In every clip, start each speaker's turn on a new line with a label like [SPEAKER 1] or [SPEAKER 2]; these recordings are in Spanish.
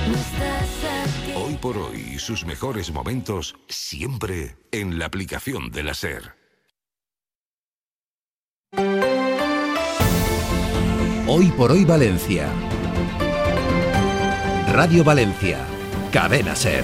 [SPEAKER 1] Hoy por hoy y sus mejores momentos siempre en la aplicación de la SER.
[SPEAKER 2] Hoy por hoy Valencia. Radio Valencia. Cadena SER.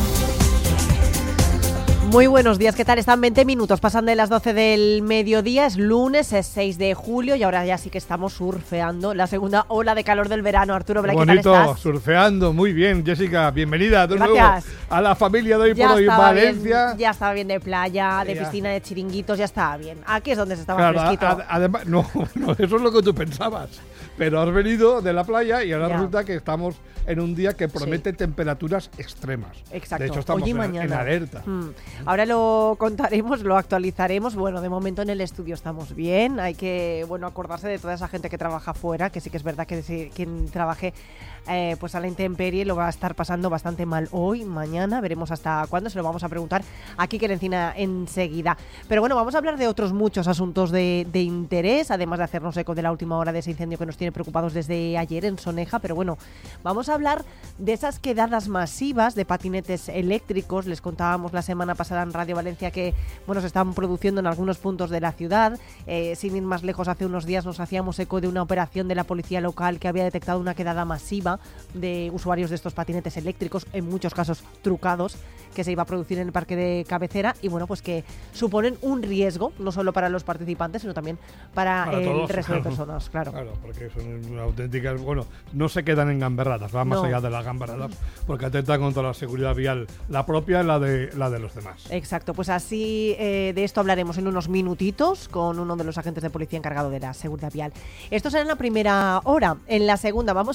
[SPEAKER 3] Muy buenos días, ¿qué tal? Están 20 minutos, pasan de las 12 del mediodía, es lunes, es 6 de julio y ahora ya sí que estamos surfeando la segunda ola de calor del verano. Arturo Blay, ¿qué tal estás?
[SPEAKER 4] Surfeando, muy bien, Jessica, bienvenida de nuevo a la familia de Hoy por Hoy Valencia.
[SPEAKER 3] Bien, ya estaba bien de playa, de piscina, de chiringuitos, ya estaba bien. Aquí es donde se estaba fresquito.
[SPEAKER 4] Además, no, eso es lo que tú pensabas, pero has venido de la playa y ahora resulta que estamos en un día que promete temperaturas extremas.
[SPEAKER 3] Exacto.
[SPEAKER 4] De hecho, estamos en alerta.
[SPEAKER 3] Ahora lo contaremos, lo actualizaremos. Bueno, de momento en el estudio estamos bien. Hay que, acordarse de toda esa gente que trabaja fuera, que sí que es verdad que quien trabaje pues a la intemperie lo va a estar pasando bastante mal hoy, mañana, veremos hasta cuándo, se lo vamos a preguntar aquí que Encina enseguida. Pero bueno, vamos a hablar de otros muchos asuntos de interés, además de hacernos eco de la última hora de ese incendio que nos tiene preocupados desde ayer en Soneja. Pero bueno, vamos a hablar de esas quedadas masivas de patinetes eléctricos. Les contábamos la semana pasada en Radio Valencia que se están produciendo en algunos puntos de la ciudad. Sin ir más lejos, hace unos días nos hacíamos eco de una operación de la policía local que había detectado una quedada masiva de usuarios de estos patinetes eléctricos, en muchos casos trucados, que se iba a producir en el parque de cabecera y pues que suponen un riesgo no solo para los participantes sino también para el
[SPEAKER 4] todos,
[SPEAKER 3] resto de personas, claro,
[SPEAKER 4] porque son auténticas, no se quedan engamberradas, van más allá de las gamberradas, porque atentan contra la seguridad vial, la propia y la de los demás.
[SPEAKER 3] Exacto, pues así de esto hablaremos en unos minutitos con uno de los agentes de policía encargado de la seguridad vial. Esto será en la primera hora. En la segunda vamos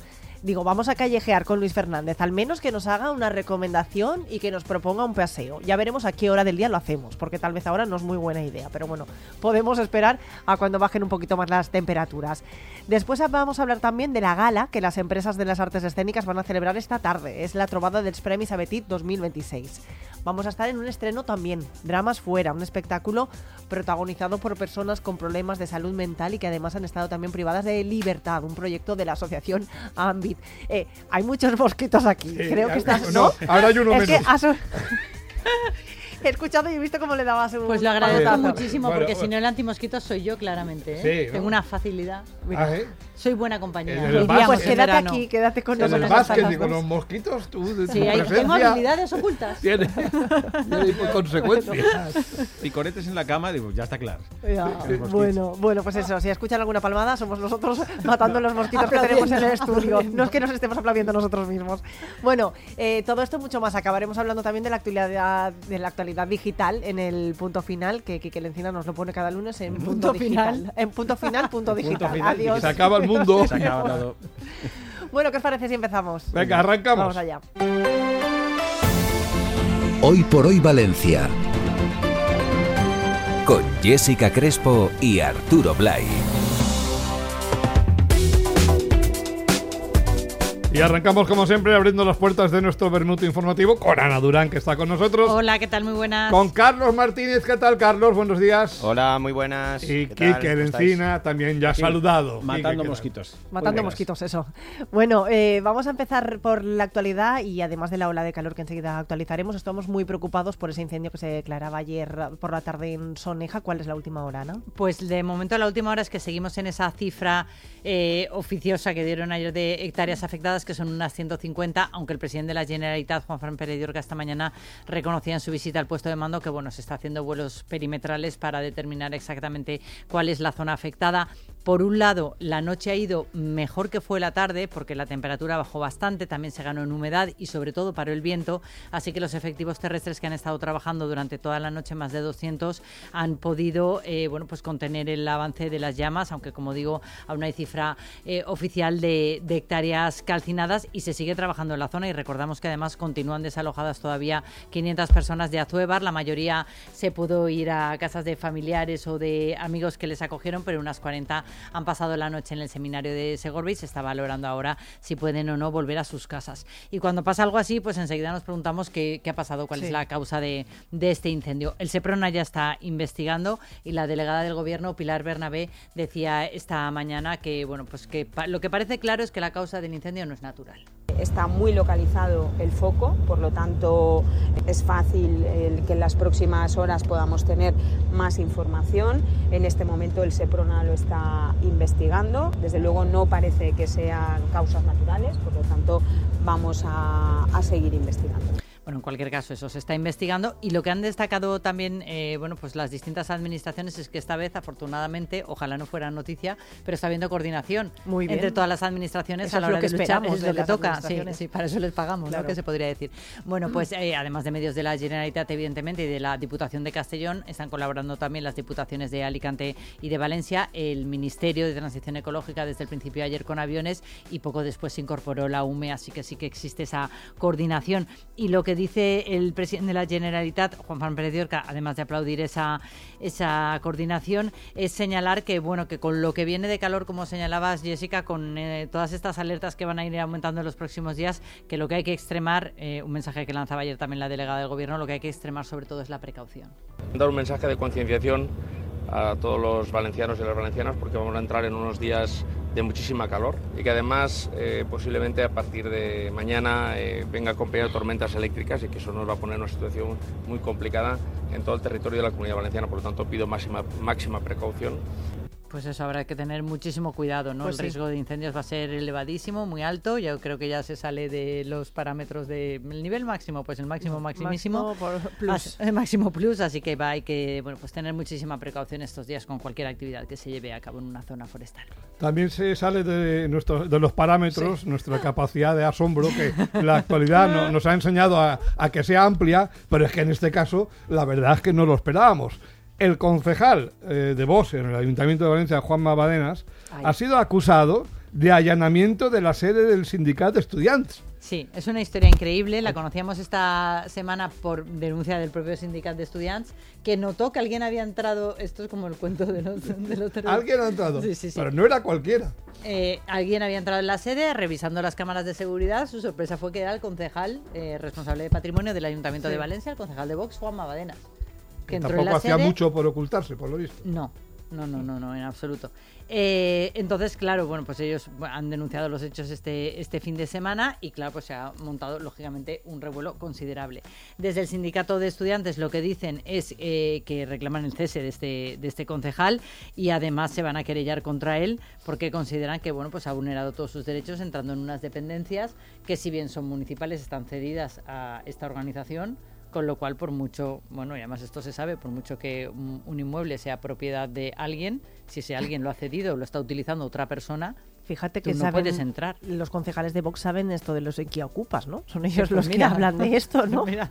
[SPEAKER 3] a callejear con Luis Fernández, al menos que nos haga una recomendación y que nos proponga un paseo. Ya veremos a qué hora del día lo hacemos, porque tal vez ahora no es muy buena idea, pero podemos esperar a cuando bajen un poquito más las temperaturas. Después vamos a hablar también de la gala que las empresas de las artes escénicas van a celebrar esta tarde. Es la Trobada dels Premis Abetit 2026. Vamos a estar en un estreno también, Dramas Fuera, un espectáculo protagonizado por personas con problemas de salud mental y que además han estado también privadas de libertad, un proyecto de la asociación Ambit. Hay muchos mosquitos aquí, creo que estás...
[SPEAKER 4] No, ahora hay uno menos.
[SPEAKER 3] He escuchado y he visto cómo le dabas un...
[SPEAKER 5] Pues lo agradezco muchísimo, porque si no el antimosquito soy yo, claramente.
[SPEAKER 4] Sí,
[SPEAKER 5] tengo una facilidad. Mira, soy buena compañía.
[SPEAKER 3] Pues quédate aquí, quédate con nosotros.
[SPEAKER 4] En el básquet y con los mosquitos, tú...
[SPEAKER 5] Sí, tengo habilidades ocultas.
[SPEAKER 4] Tiene consecuencias.
[SPEAKER 6] Picoretes en la cama, digo, ya está claro.
[SPEAKER 3] Bueno, pues eso, si escuchan alguna palmada, somos nosotros matando los mosquitos que tenemos en el estudio. No es que nos estemos aplaudiendo nosotros mismos. Bueno, todo esto mucho más. Acabaremos hablando también de la actualidad digital en el punto final, que Encina nos lo pone cada lunes en punto final. En punto final, punto digital. Adiós.
[SPEAKER 4] Se acaba el mundo.
[SPEAKER 6] Se acaba todo.
[SPEAKER 3] Bueno, ¿qué os parece si empezamos?
[SPEAKER 4] Venga, arrancamos.
[SPEAKER 3] Vamos allá.
[SPEAKER 2] Hoy por hoy Valencia. Con Jessica Crespo y Arturo Blay.
[SPEAKER 4] Y arrancamos como siempre abriendo las puertas de nuestro vermut informativo con Ana Durán, que está con nosotros.
[SPEAKER 5] Hola, ¿qué tal? Muy buenas.
[SPEAKER 4] Con Carlos Martínez, ¿qué tal, Carlos? Buenos días.
[SPEAKER 7] Hola, muy buenas.
[SPEAKER 4] Y Quique Encina también ya saludado.
[SPEAKER 6] Matando mosquitos.
[SPEAKER 3] Matando mosquitos, eso. Bueno, vamos a empezar por la actualidad y además de la ola de calor que enseguida actualizaremos, estamos muy preocupados por ese incendio que se declaraba ayer por la tarde en Soneja. ¿Cuál es la última hora, Ana?
[SPEAKER 5] Pues de momento la última hora es que seguimos en esa cifra oficiosa que dieron ayer de hectáreas afectadas, que son unas 150, aunque el presidente de la Generalitat, Juan Fran Pérez de Orca, esta mañana reconocía en su visita al puesto de mando que se está haciendo vuelos perimetrales para determinar exactamente cuál es la zona afectada. Por un lado, la noche ha ido mejor que fue la tarde, porque la temperatura bajó bastante, también se ganó en humedad y sobre todo paró el viento, así que los efectivos terrestres que han estado trabajando durante toda la noche, más de 200, han podido pues contener el avance de las llamas, aunque como digo, aún no hay cifra oficial de hectáreas calcinadas y se sigue trabajando en la zona. Y recordamos que además continúan desalojadas todavía 500 personas de Azuévar, la mayoría se pudo ir a casas de familiares o de amigos que les acogieron, pero unas 40 han pasado la noche en el seminario de Segorbe y se está valorando ahora si pueden o no volver a sus casas. Y cuando pasa algo así, pues enseguida nos preguntamos qué ha pasado, cuál es la causa de este incendio. El Seprona ya está investigando y la delegada del Gobierno, Pilar Bernabé, decía esta mañana que, bueno, pues que lo que parece claro es que la causa del incendio no es natural.
[SPEAKER 7] Está muy localizado el foco, por lo tanto es fácil que en las próximas horas podamos tener más información. En este momento el Seprona lo está investigando. Desde luego no parece que sean causas naturales, por lo tanto vamos a seguir investigando.
[SPEAKER 5] Bueno, en cualquier caso, eso se está investigando y lo que han destacado también, bueno, pues las distintas administraciones es que esta vez, afortunadamente, ojalá no fuera noticia, pero está habiendo coordinación entre todas las administraciones a la hora de luchar. Es lo que toca, sí, para eso les pagamos, claro, ¿no? Que se podría decir. Bueno, pues además de medios de la Generalitat, evidentemente, y de la Diputación de Castellón, están colaborando también las diputaciones de Alicante y de Valencia, el Ministerio de Transición Ecológica desde el principio ayer con aviones y poco después se incorporó la UME, así que sí que existe esa coordinación. Y lo que dice el presidente de la Generalitat, Juan Pérez de Orca, además de aplaudir esa coordinación, es señalar que, bueno, que con lo que viene de calor, como señalabas, Jessica, con todas estas alertas que van a ir aumentando en los próximos días, que lo que hay que extremar, un mensaje que lanzaba ayer también la delegada del Gobierno, lo que hay que extremar sobre todo es la precaución.
[SPEAKER 8] Dar un mensaje de concienciación a todos los valencianos y las valencianas porque vamos a entrar en unos días de muchísima calor y que además posiblemente a partir de mañana venga acompañado de tormentas eléctricas y que eso nos va a poner en una situación muy complicada en todo el territorio de la Comunidad Valenciana, por lo tanto pido máxima precaución.
[SPEAKER 5] Pues eso, habrá que tener muchísimo cuidado, ¿no? Pues el riesgo de incendios va a ser elevadísimo, muy alto. Yo creo que ya se sale de los parámetros del nivel máximo, pues el maximísimo
[SPEAKER 3] plus.
[SPEAKER 5] El máximo plus, así que hay que, bueno, pues tener muchísima precaución estos días con cualquier actividad que se lleve a cabo en una zona forestal.
[SPEAKER 4] También se sale de los parámetros, nuestra capacidad de asombro, que la actualidad nos ha enseñado a que sea amplia, pero es que en este caso la verdad es que no lo esperábamos. El concejal de Vox en el Ayuntamiento de Valencia, Juanma Badenas, ha sido acusado de allanamiento de la sede del sindicato de estudiantes.
[SPEAKER 5] Sí, es una historia increíble. La conocíamos esta semana por denuncia del propio sindicato de estudiantes, que notó que alguien había entrado. Esto es como el cuento de los
[SPEAKER 4] ¿Alguien ha entrado?
[SPEAKER 5] Sí.
[SPEAKER 4] Pero no era cualquiera.
[SPEAKER 5] Alguien había entrado en la sede, revisando las cámaras de seguridad. Su sorpresa fue que era el concejal responsable de patrimonio del Ayuntamiento de Valencia, el concejal de Vox, Juanma Badenas. Que
[SPEAKER 4] tampoco hacía mucho por ocultarse, por lo visto.
[SPEAKER 5] No, en absoluto. Entonces, claro, bueno, pues ellos han denunciado los hechos este fin de semana y, claro, pues se ha montado, lógicamente, un revuelo considerable. Desde el sindicato de estudiantes lo que dicen es que reclaman el cese de este concejal y además se van a querellar contra él porque consideran que, bueno, pues ha vulnerado todos sus derechos entrando en unas dependencias que, si bien son municipales, están cedidas a esta organización. Con lo cual, por mucho, bueno, y además esto se sabe, por mucho que un inmueble sea propiedad de alguien, si ese alguien lo ha cedido o lo está utilizando otra persona,
[SPEAKER 3] fíjate que
[SPEAKER 5] no puedes entrar.
[SPEAKER 3] Los concejales de Vox saben esto de los equiacupas, ¿no? Son ellos los que hablan de esto, ¿no?
[SPEAKER 5] Mira.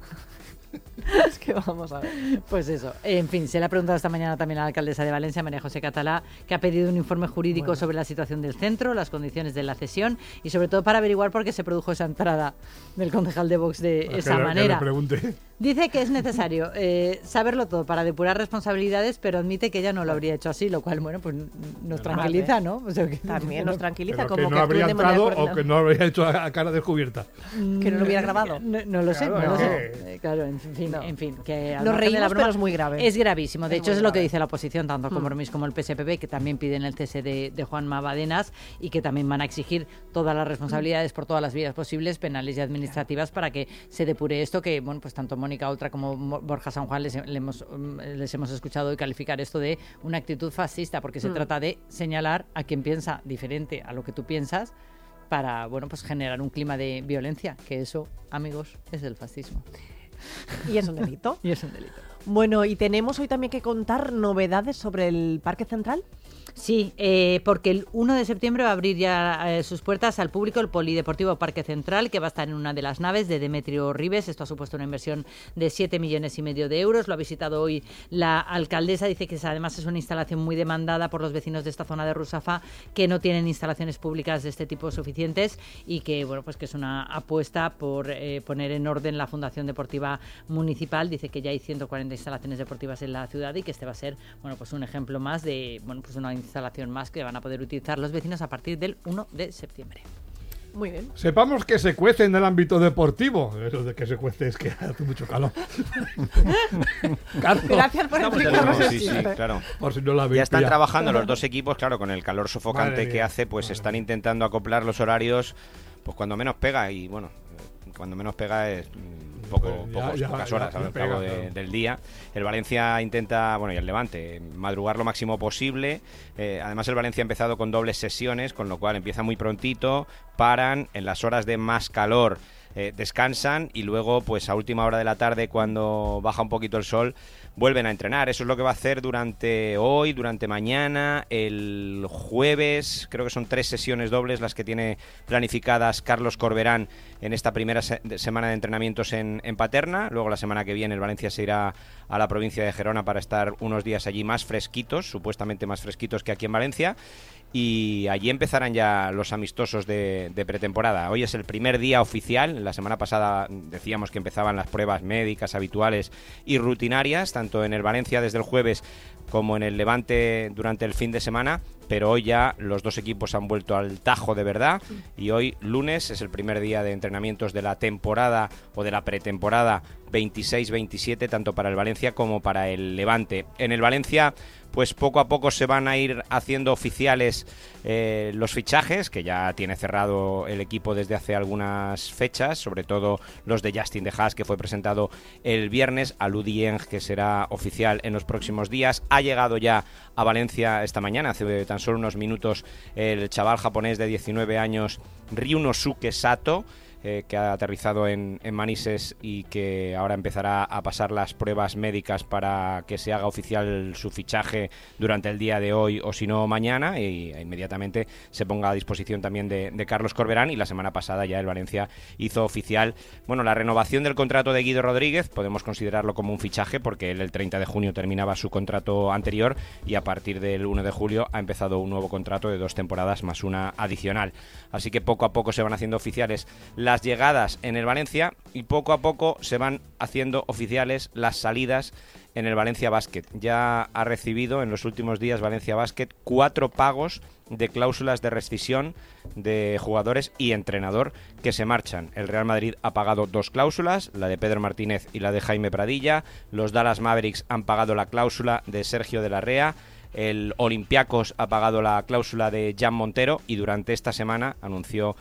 [SPEAKER 3] Es que vamos a ver.
[SPEAKER 5] Pues eso. En fin, se le ha preguntado esta mañana también a la alcaldesa de Valencia, María José Catalá, que ha pedido un informe jurídico sobre la situación del centro, las condiciones de la cesión y sobre todo para averiguar por qué se produjo esa entrada del concejal de Vox de esa manera. Dice que es necesario saberlo todo para depurar responsabilidades, pero admite que ella no lo habría hecho así, lo cual, bueno, pues nos tranquiliza, ¿no? O sea, que
[SPEAKER 3] también nos tranquiliza,
[SPEAKER 4] pero
[SPEAKER 3] como
[SPEAKER 4] que no habría entrado o que no lo habría hecho a cara descubierta.
[SPEAKER 3] Que no lo hubiera grabado.
[SPEAKER 5] No lo sé, no lo sé. Claro, en fin, que
[SPEAKER 3] nos reímos, pero es muy grave.
[SPEAKER 5] Es gravísimo. De hecho, es lo que dice la oposición, tanto Compromís como el PSPB, que también piden el cese de Juanma Badenas y que también van a exigir todas las responsabilidades por todas las vías posibles, penales y administrativas, para que se depure esto, que, bueno, pues tanto Mónica Oltra como Borja San Juan les hemos escuchado hoy calificar esto de una actitud fascista, porque se trata de señalar a quien piensa diferente a lo que tú piensas para, bueno, pues generar un clima de violencia, que eso, amigos, es el fascismo.
[SPEAKER 3] Y es un delito.
[SPEAKER 5] Y es un delito.
[SPEAKER 3] Bueno, y tenemos hoy también que contar novedades sobre el Parque Central.
[SPEAKER 5] Sí, porque el 1 de septiembre va a abrir ya sus puertas al público el Polideportivo Parque Central, que va a estar en una de las naves de Demetrio Ribes. Esto ha supuesto una inversión de 7,5 millones de euros. Lo ha visitado hoy la alcaldesa. Dice que además es una instalación muy demandada por los vecinos de esta zona de Rusafa, que no tienen instalaciones públicas de este tipo suficientes y que, bueno, pues que es una apuesta por poner en orden la Fundación Deportiva Municipal. Dice que ya hay 140 instalaciones deportivas en la ciudad y que este va a ser, bueno, pues un ejemplo más de, bueno, pues una instalación más que van a poder utilizar los vecinos a partir del 1 de septiembre.
[SPEAKER 3] Muy bien.
[SPEAKER 4] Sepamos que se cuece en el ámbito deportivo. Eso de que se cuece es que hace mucho calor. Carlos,
[SPEAKER 3] Gracias por explicarnos el
[SPEAKER 9] Sí, sí,
[SPEAKER 3] chiste.
[SPEAKER 9] claro.
[SPEAKER 4] por si no la habéis
[SPEAKER 9] Ya están
[SPEAKER 4] pillado.
[SPEAKER 9] trabajando los dos equipos, claro, con el calor sofocante
[SPEAKER 4] Madre
[SPEAKER 9] que
[SPEAKER 4] mía,
[SPEAKER 9] hace, pues
[SPEAKER 4] madre
[SPEAKER 9] están
[SPEAKER 4] mía.
[SPEAKER 9] intentando acoplar los horarios, pues cuando menos pega, y bueno, cuando menos pega es
[SPEAKER 4] Pues ya,
[SPEAKER 9] pocas
[SPEAKER 4] ya,
[SPEAKER 9] horas
[SPEAKER 4] ya
[SPEAKER 9] al
[SPEAKER 4] pega,
[SPEAKER 9] cabo
[SPEAKER 4] claro.
[SPEAKER 9] del día. El Valencia intenta, bueno, y el Levante, madrugar lo máximo posible. Además, el Valencia ha empezado con dobles sesiones, con lo cual empieza muy prontito, paran en las horas de más calor. Descansan y luego, pues a última hora de la tarde, cuando baja un poquito el sol, vuelven a entrenar. Eso es lo que va a hacer durante hoy, durante mañana, el jueves. Creo que son 3 sesiones dobles las que tiene planificadas Carlos Corberán en esta primera semana de entrenamientos en Paterna. Luego la semana que viene el Valencia se irá a la provincia de Gerona para estar unos días allí más fresquitos, supuestamente más fresquitos que aquí en Valencia. Y allí empezarán ya los amistosos de pretemporada. Hoy es el primer día oficial. La semana pasada decíamos que empezaban las pruebas médicas habituales y rutinarias, tanto en el Valencia desde el jueves como en el Levante durante el fin de semana, pero hoy ya los dos equipos han vuelto al tajo de verdad y hoy, lunes, es el primer día de entrenamientos de la temporada o de la pretemporada 26-27, tanto para el Valencia como para el Levante. En el Valencia, pues poco a poco se van a ir haciendo oficiales los fichajes, que ya tiene cerrado el equipo desde hace algunas fechas, sobre todo los de Justin De Haas, que fue presentado el viernes, a Lu Dieng, que será oficial en los próximos días. Ha llegado ya a Valencia esta mañana, hace tan solo unos minutos, el chaval japonés de 19 años, Ryunosuke Sato, que ha aterrizado en Manises y que ahora empezará a pasar las pruebas médicas para que se haga oficial su fichaje durante el día de hoy o si no mañana, y inmediatamente se ponga a disposición también de Carlos Corberán. Y la semana pasada ya el Valencia hizo oficial, bueno, la renovación del contrato de Guido Rodríguez. Podemos considerarlo como un fichaje porque él el 30 de junio terminaba su contrato anterior y a partir del 1 de julio ha empezado un nuevo contrato de 2 temporadas más una adicional. Así que poco a poco se van haciendo oficiales las llegadas en el Valencia y poco a poco se van haciendo oficiales las salidas en el Valencia Basket. Ya ha recibido en los últimos días Valencia Basket 4 pagos de cláusulas de rescisión de jugadores y entrenador que se marchan. El Real Madrid ha pagado 2 cláusulas, la de Pedro Martínez y la de Jaime Pradilla. Los Dallas Mavericks han pagado la cláusula de Sergio de la Rea. El Olympiacos ha pagado la cláusula de Jan Montero y durante esta semana anunció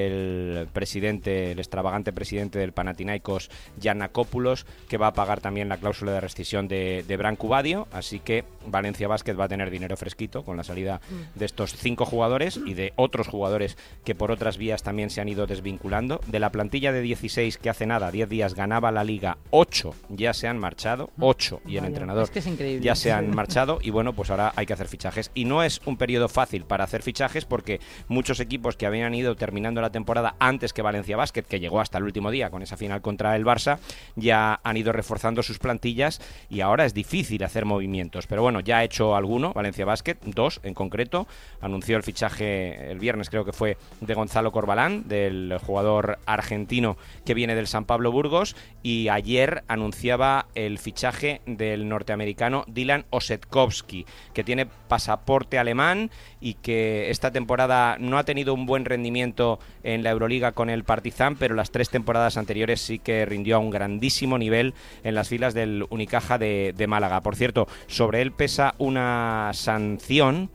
[SPEAKER 9] el presidente, el extravagante presidente del Panathinaikos, Giannakopoulos, que va a pagar también la cláusula de rescisión de Branco Badio. Así que Valencia Basket va a tener dinero fresquito con la salida de estos 5 jugadores y de otros jugadores que por otras vías también se han ido desvinculando. De la plantilla de 16 que hace nada, 10 días ganaba la Liga, 8 ya se han marchado, 8 y el entrenador
[SPEAKER 5] es que es increíble.
[SPEAKER 9] ya se han marchado y bueno, pues ahora hay que hacer fichajes. Y no es un periodo fácil para hacer fichajes porque muchos equipos que habían ido terminando la temporada antes que Valencia Basket, que llegó hasta el último día con esa final contra el Barça, ya han ido reforzando sus plantillas y ahora es difícil hacer movimientos. Pero bueno, ya ha hecho alguno Valencia Basket, 2 en concreto. Anunció el fichaje el viernes, creo que fue, de Gonzalo Corbalán, del jugador argentino que viene del San Pablo Burgos, y ayer anunciaba el fichaje del norteamericano Dylan Osetkowski, que tiene pasaporte alemán y que esta temporada no ha tenido un buen rendimiento en la Euroliga con el Partizan, pero las 3 temporadas anteriores sí que rindió a un grandísimo nivel en las filas del Unicaja de Málaga. Por cierto, sobre él pesa una sanción.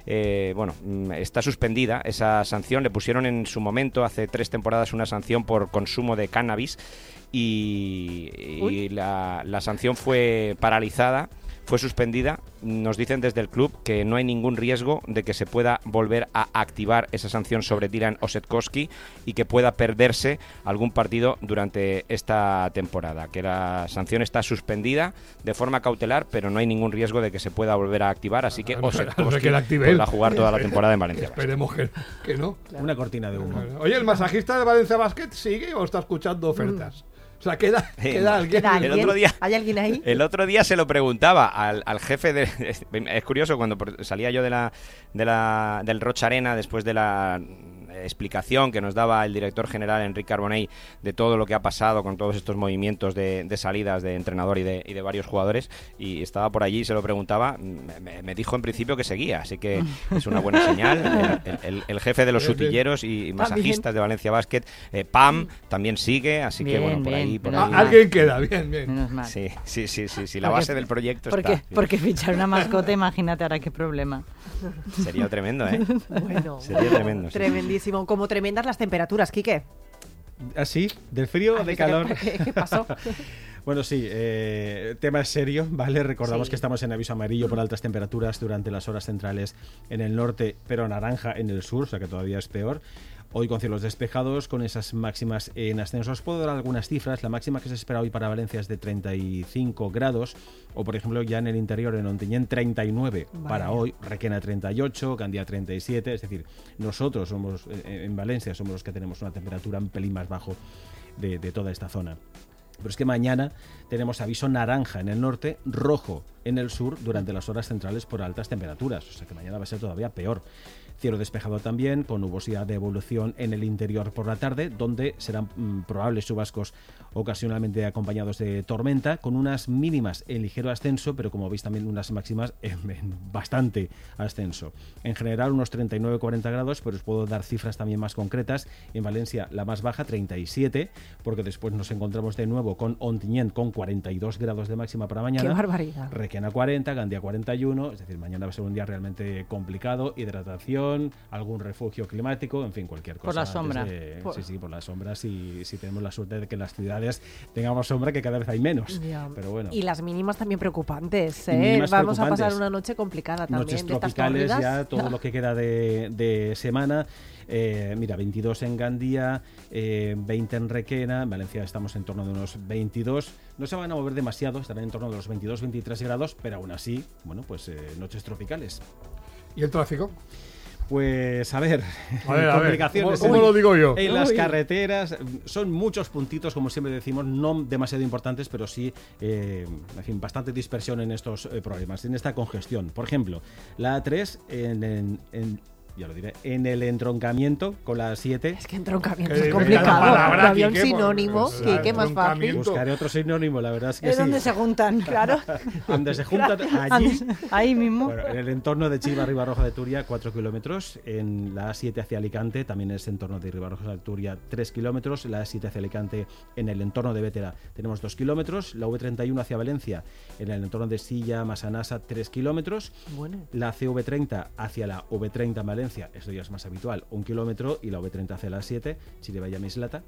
[SPEAKER 9] Está suspendida esa sanción. Le pusieron en su momento, hace 3 temporadas, una sanción por consumo de cannabis y la sanción fue paralizada, fue suspendida. Nos dicen desde el club que no hay ningún riesgo de que se pueda volver a activar esa sanción sobre Dylan Osetkowski y que pueda perderse algún partido durante esta temporada, que la sanción está suspendida de forma cautelar, pero no hay ningún riesgo de que se pueda volver a activar, así que Osetkowski podrá jugar toda la temporada en Valencia.
[SPEAKER 4] Esperemos que no.
[SPEAKER 6] Una cortina de humo.
[SPEAKER 4] Oye, ¿el masajista de Valencia Basket sigue o está escuchando ofertas? O sea, queda alguien.
[SPEAKER 9] El otro día,
[SPEAKER 3] ¿Hay alguien ahí?
[SPEAKER 9] El otro día se lo preguntaba al jefe de... Es curioso, cuando salía yo del Rocha Arena después de explicación que nos daba el director general Enric Carbonell de todo lo que ha pasado con todos estos movimientos de salidas de entrenador y de varios jugadores, y estaba por allí y se lo preguntaba, me dijo en principio que seguía, así que es una buena señal. El jefe de los sutilleros y masajistas de Valencia Basket, Pam, también sigue, así que bueno, por ahí...
[SPEAKER 4] Alguien queda, bien.
[SPEAKER 5] Menos mal.
[SPEAKER 9] Sí, la base del proyecto está.
[SPEAKER 5] Porque fichar una mascota, imagínate ahora qué problema.
[SPEAKER 9] Sería tremendo, ¿eh?
[SPEAKER 3] Bueno,
[SPEAKER 9] sería tremendo.
[SPEAKER 3] Tremendísimo. Como tremendas las temperaturas, Quique.
[SPEAKER 6] ¿Así? ¿Del frío o de calor?
[SPEAKER 3] ¿Qué pasó?
[SPEAKER 6] Bueno, sí, tema es serio, ¿vale? Recordamos que estamos en aviso amarillo por altas temperaturas durante las horas centrales en el norte, pero naranja en el sur, o sea que todavía es peor. Hoy con cielos despejados, con esas máximas en ascenso. Os puedo dar algunas cifras. La máxima que se espera hoy para Valencia es de 35 grados, o por ejemplo ya en el interior, en Ontinyent, 39 para hoy, Requena 38, Gandía 37, es decir, nosotros somos, en Valencia, somos los que tenemos una temperatura un pelín más bajo de toda esta zona. Pero es que mañana tenemos aviso naranja en el norte, rojo en el sur durante las horas centrales por altas temperaturas, o sea que mañana va a ser todavía peor. Cielo despejado también, con nubosidad de evolución en el interior por la tarde, donde serán probables chubascos ocasionalmente acompañados de tormenta, con unas mínimas en ligero ascenso, pero como veis también unas máximas en bastante ascenso. En general unos 39-40 grados, pero os puedo dar cifras también más concretas. En Valencia la más baja, 37, porque después nos encontramos de nuevo con Ontinyent con 42 grados de máxima para mañana.
[SPEAKER 3] ¡Qué barbaridad!
[SPEAKER 6] Requena 40, Gandía 41, es decir, mañana va a ser un día realmente complicado. Hidratación, algún refugio climático, en fin, cualquier cosa.
[SPEAKER 5] Por la sombra.
[SPEAKER 6] Sí, por la sombra, si tenemos la suerte de que en las ciudades tengamos sombra, que cada vez hay menos. Pero bueno.
[SPEAKER 3] Y las mínimas también preocupantes,
[SPEAKER 6] Vamos
[SPEAKER 3] a pasar una noche complicada también.
[SPEAKER 6] Noches tropicales ya, todo lo que queda de semana. Mira, 22 en Gandía, 20 en Requena, en Valencia estamos en torno de unos 22. No se van a mover demasiado, estarán en torno de los 22-23 grados, pero aún así, bueno, pues noches tropicales.
[SPEAKER 4] ¿Y el tráfico?
[SPEAKER 6] Pues a ver,
[SPEAKER 4] complicaciones. ¿Cómo lo digo yo?
[SPEAKER 6] En las carreteras son muchos puntitos, como siempre decimos, no demasiado importantes, pero sí, en fin, bastante dispersión en estos problemas, en esta congestión. Por ejemplo, la A3 ya lo diré, en el entroncamiento con la 7.
[SPEAKER 3] Es que entroncamiento es complicado. Había un sinónimo, ¿qué más fácil?
[SPEAKER 6] Buscaré otro sinónimo, la verdad es que sí.
[SPEAKER 5] Es donde se juntan, claro.
[SPEAKER 6] Donde se juntan, allí.
[SPEAKER 5] Ahí mismo.
[SPEAKER 6] Bueno, en el entorno de Chiva, Ribarroja de Turia, 4 kilómetros. En la A7 hacia Alicante, también es entorno de Ribarroja de Turia, 3 kilómetros. La A7 hacia Alicante, en el entorno de Bétera, tenemos 2 kilómetros. La V31 hacia Valencia, en el entorno de Silla, Massanassa, 3 kilómetros.
[SPEAKER 3] Bueno.
[SPEAKER 6] La CV30 hacia la V30 en Valencia, esto ya es más habitual, 1 kilómetro, y la V30 hacia la 7, Chirivella Mislata,